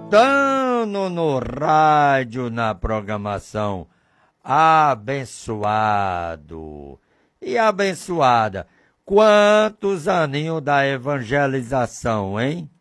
Escutando no rádio, na programação, abençoado e abençoada. Quantos aninhos da evangelização, hein?